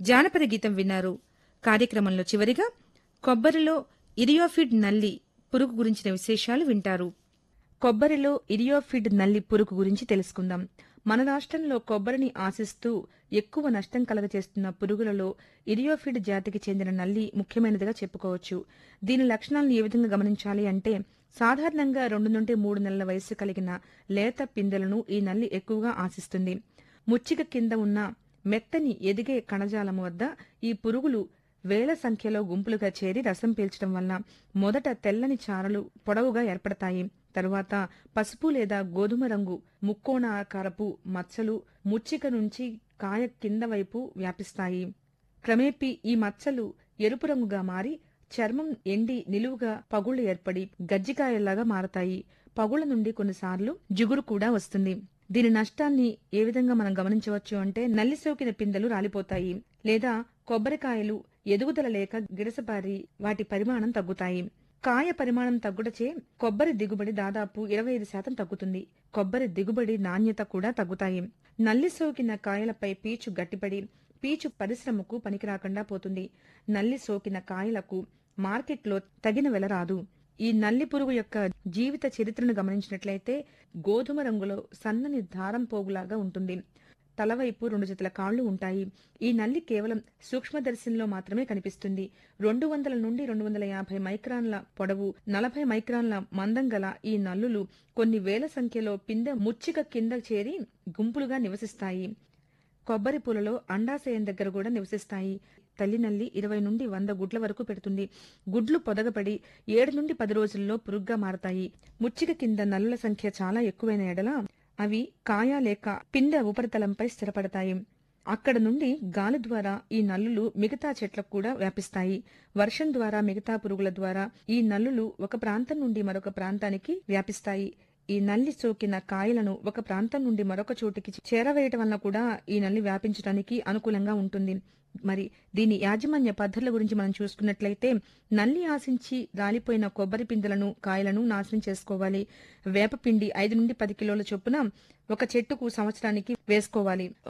జానపద గీతం విన్నారు. కార్యక్రమంలో చివరిగా కొబ్బరిలో ఇరియోఫిడ్ నల్లి పురుగు గురించిన విశేషాలు వింటారు. కొబ్బరిలో ఇరియోఫిడ్ నల్లి పురుగు గురించి తెలుసుకుందాం. మన రాష్ట్రంలో కొబ్బరిని ఆశిస్తూ ఎక్కువ నష్టం కలగచేస్తున్న పురుగులలో ఇరియోఫిడ్ జాతికి చెందిన నల్లి ముఖ్యమైనదిగా చెప్పుకోవచ్చు. దీని లక్షణాలను ఏ విధంగా గమనించాలి అంటే, సాధారణంగా 2 నుండి 3 నెలల వయస్సు కలిగిన లేత పిందెలను ఈ నల్లి ఎక్కువగా ఆశిస్తుంది. ముచ్చిక కింద ఉన్న మెత్తని ఎదిగే కణజాలము వద్ద ఈ పురుగులు వేల సంఖ్యలో గుంపులుగా చేరి రసం పీల్చడం వల్ల మొదట తెల్లని చారలు పొడవుగా ఏర్పడతాయి. తరువాత పసుపు లేదా గోధుమ రంగు ముక్కోణాకారపు మచ్చలు ముచ్చిక నుంచి కాయ కింద వైపు వ్యాపిస్తాయి. క్రమేపీ ఈ మచ్చలు ఎరుపు రంగుగా మారి చర్మం ఎండి నిలువుగా పగుళ్లు ఏర్పడి గజ్జికాయల్లాగా మారతాయి. పగుళ్ల నుండి కొన్నిసార్లు జిగురు కూడా వస్తుంది. దీని నష్టాన్ని ఏ విధంగా మనం గమనించవచ్చు అంటే, నల్లి సోకిన పిందెలు రాలిపోతాయి, లేదా కొబ్బరికాయలు ఎదుగుదల లేక గిడసపారి వాటి పరిమాణం తగ్గుతాయి. కాయ పరిమాణం తగ్గుటచే కొబ్బరి దిగుబడి దాదాపు 25% తగ్గుతుంది. కొబ్బరి దిగుబడి నాణ్యత కూడా తగ్గుతాయి. నల్లి సోకిన కాయలపై పీచు గట్టిపడి పీచు పరిశ్రమకు పనికిరాకుండా పోతుంది. నల్లి సోకిన కాయలకు మార్కెట్లో తగిన వెల రాదు. ఈ నల్లి పురుగు యొక్క జీవిత చరిత్రను గమనించినట్లయితే, గోధుమ రంగులో సన్నని దారం పోగులాగా ఉంటుంది. తలవైపు 2 జతల కాళ్లు ఉంటాయి. ఈ నల్లి కేవలం సూక్ష్మదర్శినిలో మాత్రమే కనిపిస్తుంది. 200 నుండి 250 మైక్రాన్ల పొడవు, 40 మైక్రాన్ల మందం గల ఈ నల్లులు కొన్ని వేల సంఖ్యలో పిందె ముచ్చిక కింద చేరి గుంపులుగా నివసిస్తాయి. కొబ్బరి పూలలో అండాశయం దగ్గర కూడా నివసిస్తాయి. తల్లి నల్లి 20 నుండి 100 గుడ్ల వరకు పెడుతుంది. గుడ్లు పొదగబడి 7 నుండి 10 రోజుల్లో పురుగ్గా మారతాయి. ముచ్చిక కింద నల్లుల సంఖ్య చాలా ఎక్కువైన ఎడల అవి కాయ లేక పిందె ఉపరితలంపై స్థిరపడతాయి. అక్కడ నుండి గాలి ద్వారా ఈ నల్లులు మిగతా చెట్లకు కూడా వ్యాపిస్తాయి. వర్షం ద్వారా, మిగతా పురుగుల ద్వారా ఈ నల్లులు ఒక ప్రాంతం నుండి మరొక ప్రాంతానికి వ్యాపిస్తాయి. ఈ నల్లి సోకిన కాయలను ఒక ప్రాంతం నుండి మరొక చోటికి చేరవేయటం వల్ల కూడా ఈ నల్లి వ్యాపించడానికి అనుకూలంగా ఉంటుంది. మరి దీని యాజమాన్య పద్ధతుల గురించి మనం చూసుకున్నట్లయితే, నల్లి ఆశించి రాలిపోయిన కొబ్బరి పిందెలను, కాయలను నాశనం చేసుకోవాలి. వేపపిండి 5 నుండి 10 కిలోల చొప్పున ఒక చెట్టుకు సంవత్సరానికి వేసుకోవాలి.